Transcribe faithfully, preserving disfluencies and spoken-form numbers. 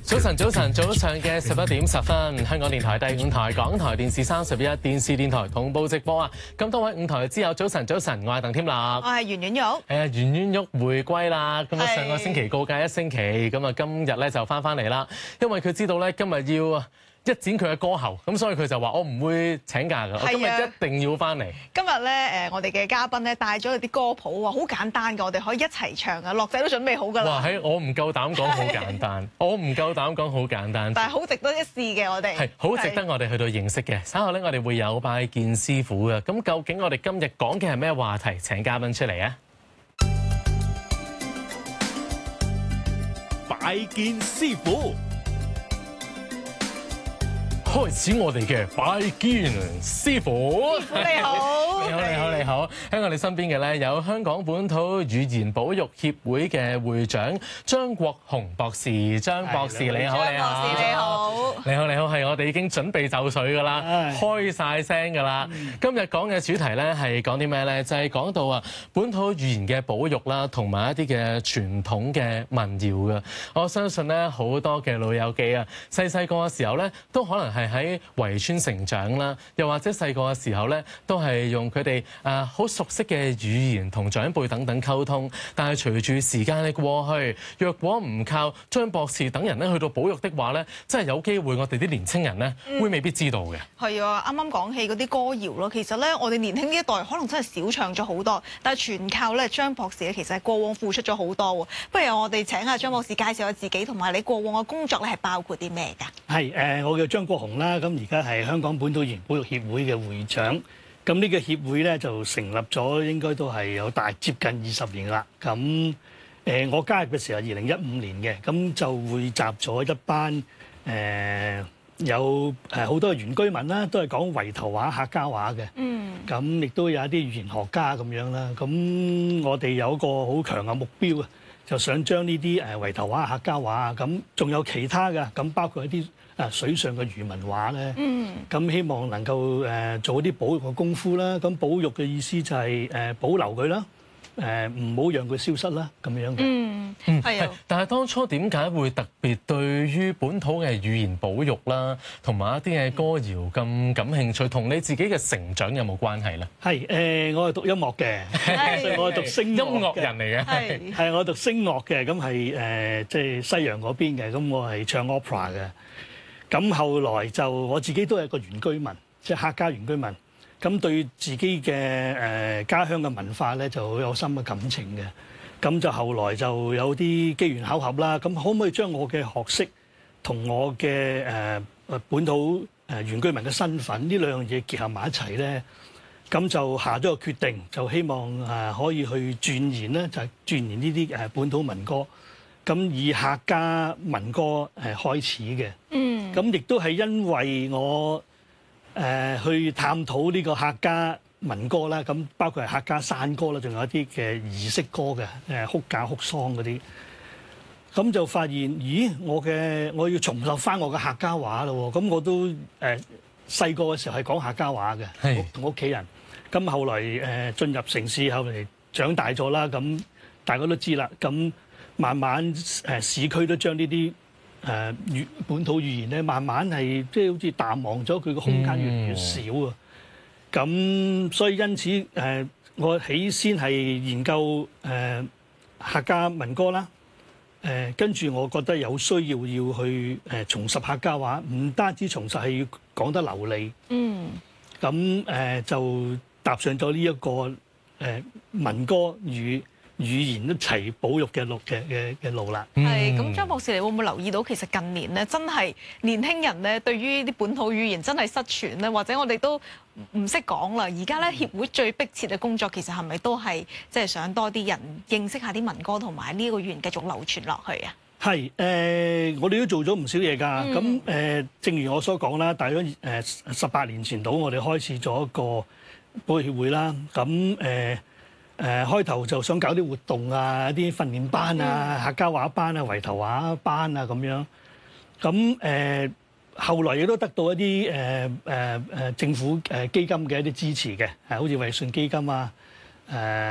早晨，早晨，早上嘅十一點十分，香港電台第五台、港台電視三十一、電視電台同步直播啊！咁多位五台之友，早晨，早晨，我係鄧添立，我係圓圓玉，係啊， 圓圓玉回歸啦！咁啊，上個星期告假一星期，咁啊，今日咧就翻翻嚟啦，因為佢知道咧今日要一展佢嘅歌喉，咁所以佢就話：我唔會請假㗎，我今日一定要翻嚟。 今日咧誒，我哋嘅嘉賓咧帶咗佢啲歌譜啊，好簡單㗎，我哋可以一齊唱啊！樂仔都準備好㗎啦。 哇！喺我唔夠膽講好簡單，我唔夠膽講好簡單。 但係好值得一試嘅，我哋係好值得我哋去到認識嘅。稍後咧，我哋會有拜見師傅嘅。咁究竟我哋今日講嘅係咩話題？請嘉賓出嚟啊！ 拜見師傅。 開始我哋嘅拜見師傅。 師傅你好， 你好你好你好。喺我哋身邊嘅咧有香港本土語言保育協會嘅會長張國雄博士。張博士你好你好。 張博士你好。 你好你好，係我哋已經準備就緒㗎啦，開晒聲㗎啦。今日講嘅主題咧係講啲咩咧？就係講到啊本土語言嘅保育啦，同埋一啲嘅傳統嘅民謠嘅。我相信咧好多嘅老友記啊，細細個嘅時候咧都可能係喺圍村成長啦，又或者細個嘅時候咧，都係用佢哋誒好熟悉嘅語言同長輩等等溝通。但係隨住時間嘅過去，若果唔靠張博士等人咧去到保育的話咧，真係有機會我哋啲年青人咧會未必知道嘅。 係啊，啱啱講起嗰啲歌謠咯，其實咧我哋年輕呢一代可能真係少唱咗好多，但係全靠咧張博士咧，其實係過往付出咗好多喎。不如我哋請下張博士介紹下自己，同埋你過往嘅工作咧係包括啲咩㗎？ 係誒，我叫張國雄啦，咁而家係香港本土語言保育協會嘅會長。咁呢個協會咧就成立咗，應該都係有大接近二十年啦。咁誒，我加入嘅時候二零一五年嘅，咁就匯集咗一班誒、呃、有誒好多原居民啦，都係講圍頭話、客家話嘅。嗯。咁亦都有一啲語言學家咁樣啦。咁我哋有一個好強嘅目標啊，就想將呢啲誒圍頭話、客家話啊，咁仲有其他嘅，咁包括一啲啊水上嘅漁民話咧。嗯。咁希望能夠誒做啲保育嘅功夫啦。咁保育嘅意思就係誒保留佢啦。誒唔好讓佢消失啦，咁樣嘅。 嗯，係啊。 但係當初點解會特別對於本土嘅語言保育啦，同埋一啲嘅歌謠咁感興趣？同你自己嘅成長有冇關係咧？ 係誒、呃，我係讀音樂嘅，所以我係讀聲音樂人嚟嘅。 係係我讀聲樂嘅，咁係誒即係西洋嗰邊嘅，咁我係唱 opera 嘅。咁後來就我自己都係個原居民，即係客家原居民。咁對自己嘅誒家鄉嘅文化咧，就好有深嘅感情嘅。咁就後來就有啲機緣巧合啦。咁可唔可以將我嘅學識同我嘅誒誒本土誒原居民嘅身份呢兩樣嘢結合埋一齊咧？咁就下咗個決定，就希望誒可以去鑽研咧，就係鑽研呢啲誒本土民歌。咁以客家民歌誒開始嘅。嗯。咁亦都係因為我誒、呃、去探討呢個客家民歌啦，咁包括係客家山歌啦，仲有一啲嘅儀式歌嘅，誒哭嫁哭喪嗰啲，咁就發現，咦，我嘅我要重拾翻我嘅客家話咯，咁我都誒細個嘅時候係講客家話嘅，同屋企人，咁後來誒、呃、進入城市，後嚟長大咗啦，咁大家都知啦，咁慢慢誒、呃、市區都將呢啲誒粵本土語言咧，慢慢係即係好似淡忘咗，佢個空間越嚟越少啊！咁、嗯、所以因此誒、呃，我起先係研究誒、呃、客家民歌啦，誒跟住我覺得有需要要去誒、呃、重拾客家話，唔單止重拾係要講得流利。嗯。咁誒、呃、就踏上咗呢一個誒、呃、民歌與語言一齊保育嘅路嘅嘅嘅路啦。 係咁，張博士，你會唔會留意到其實近年咧，真係年輕人咧對於啲本土語言真係失傳咧，或者我哋都唔識講啦。而家咧協會最迫切嘅工作，其實係咪都係即係想多啲人認識下啲民歌同埋呢個語言繼續流傳落去啊？ 係誒、呃，我哋都做咗唔少嘢㗎。咁誒、嗯呃，正如我所講啦，大約誒十八年前到，我哋開始咗一個保育協會啦。咁誒。呃誒、呃、開頭就想搞啲活動啊，一啲訓練班啊、客家話班啊、圍頭話班啊咁樣。咁誒、呃、後來亦都得到一啲誒誒誒政府誒基金嘅一啲支持嘅，係好似惠信基金啊，誒、呃。